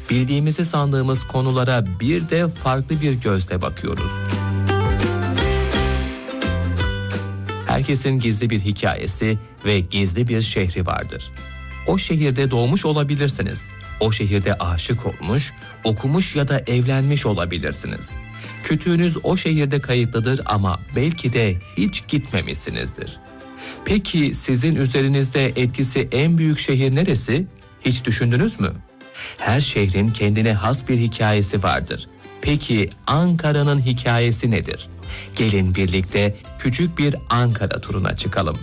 bildiğimizi sandığımız konulara bir de farklı bir gözle bakıyoruz. Herkesin gizli bir hikayesi ve gizli bir şehri vardır. O şehirde doğmuş olabilirsiniz. O şehirde aşık olmuş, okumuş ya da evlenmiş olabilirsiniz. Kütüğünüz o şehirde kayıtlıdır ama belki de hiç gitmemişsinizdir. Peki sizin üzerinizde etkisi en büyük şehir neresi? Hiç düşündünüz mü? Her şehrin kendine has bir hikayesi vardır. Peki Ankara'nın hikayesi nedir? Gelin birlikte küçük bir Ankara turuna çıkalım.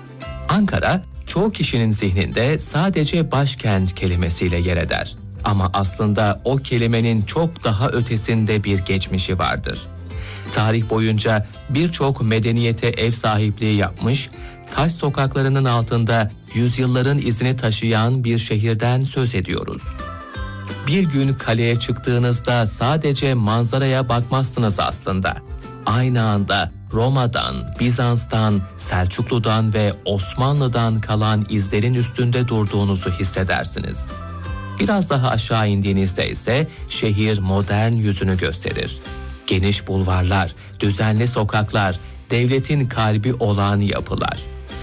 Ankara, çoğu kişinin zihninde sadece başkent kelimesiyle yer eder. Ama aslında o kelimenin çok daha ötesinde bir geçmişi vardır. Tarih boyunca birçok medeniyete ev sahipliği yapmış, taş sokaklarının altında yüzyılların izini taşıyan bir şehirden söz ediyoruz. Bir gün kaleye çıktığınızda sadece manzaraya bakmazsınız aslında. Aynı anda Roma'dan, Bizans'tan, Selçuklu'dan ve Osmanlı'dan kalan izlerin üstünde durduğunuzu hissedersiniz. Biraz daha aşağı indiğinizde ise şehir modern yüzünü gösterir. Geniş bulvarlar, düzenli sokaklar, devletin kalbi olan yapılar.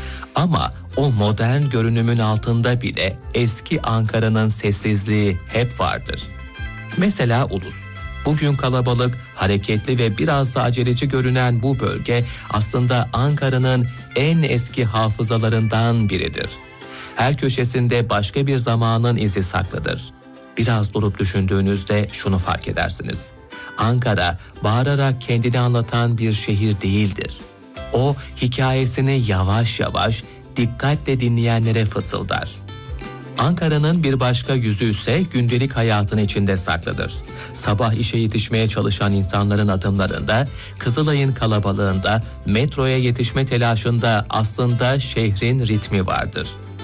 Ama o modern görünümün altında bile eski Ankara'nın sessizliği hep vardır. Mesela Ulus. Bugün kalabalık, hareketli ve biraz da aceleci görünen bu bölge aslında Ankara'nın en eski hafızalarından biridir. Her köşesinde başka bir zamanın izi saklıdır. Biraz durup düşündüğünüzde şunu fark edersiniz. Ankara bağırarak kendini anlatan bir şehir değildir. O hikayesini yavaş yavaş, dikkatle dinleyenlere fısıldar. Ankara'nın bir başka yüzü ise gündelik hayatın içinde saklıdır. Sabah işe yetişmeye çalışan insanların adımlarında, Kızılay'ın kalabalığında, metroya yetişme telaşında aslında şehrin ritmi vardır.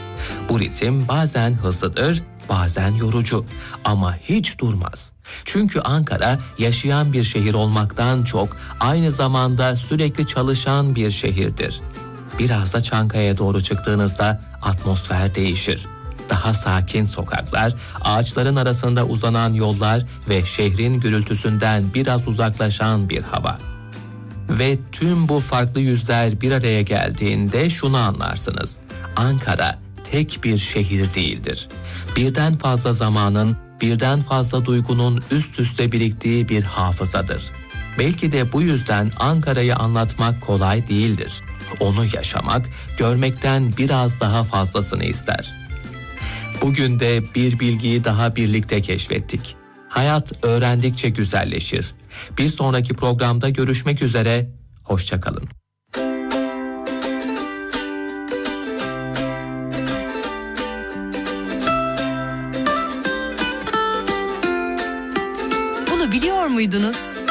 Bu ritim bazen hızlıdır, bazen yorucu ama hiç durmaz. Çünkü Ankara yaşayan bir şehir olmaktan çok aynı zamanda sürekli çalışan bir şehirdir. Biraz da Çankaya'ya doğru çıktığınızda atmosfer değişir. Daha sakin sokaklar, ağaçların arasında uzanan yollar ve şehrin gürültüsünden biraz uzaklaşan bir hava. Ve tüm bu farklı yüzler bir araya geldiğinde şunu anlarsınız. Ankara tek bir şehir değildir. Birden fazla zamanın, birden fazla duygunun üst üste biriktiği bir hafızadır. Belki de bu yüzden Ankara'yı anlatmak kolay değildir. Onu yaşamak, görmekten biraz daha fazlasını ister. Bugün de bir bilgiyi daha birlikte keşfettik. Hayat öğrendikçe güzelleşir. Bir sonraki programda görüşmek üzere, hoşça kalın. Bunu biliyor muydunuz?